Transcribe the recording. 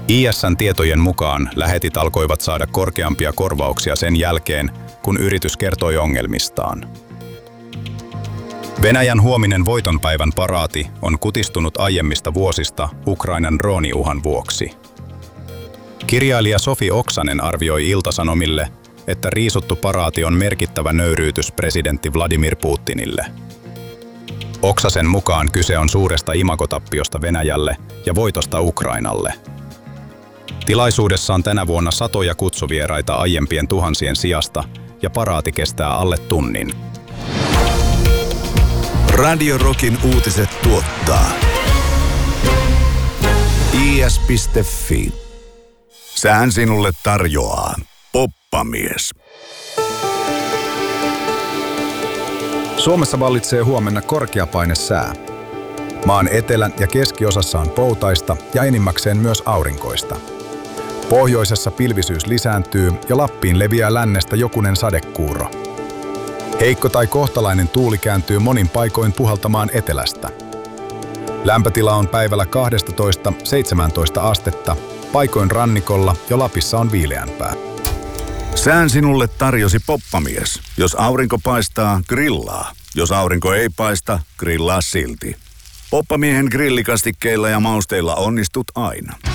ISN tietojen mukaan lähetit alkoivat saada korkeampia korvauksia sen jälkeen, kun yritys kertoi ongelmistaan. Venäjän huominen voitonpäivän paraati on kutistunut aiemmista vuosista Ukrainan drooniuhan vuoksi. Kirjailija Sofi Oksanen arvioi Ilta-Sanomille, että riisuttu paraati on merkittävä nöyryytys presidentti Vladimir Putinille. Oksasen mukaan kyse on suuresta imagotappiosta Venäjälle ja voitosta Ukrainalle. Tilaisuudessa on tänä vuonna satoja kutsuvieraita aiempien tuhansien sijasta ja paraati kestää alle tunnin. Radio Rockin uutiset tuottaa is.fi. Sään sinulle tarjoaa Poppamies. Suomessa vallitsee huomenna korkeapainesää. Maan etelä- ja keskiosassa on poutaista ja enimmäkseen myös aurinkoista. Pohjoisessa pilvisyys lisääntyy ja Lappiin leviää lännestä jokunen sadekuuro. Heikko tai kohtalainen tuuli kääntyy monin paikoin puhaltamaan etelästä. Lämpötila on päivällä 12–17 astetta, paikoin rannikolla ja Lapissa on viileämpää. Sään sinulle tarjosi Poppamies. Jos aurinko paistaa, grillaa. Jos aurinko ei paista, grillaa silti. Poppamiehen grillikastikkeilla ja mausteilla onnistut aina.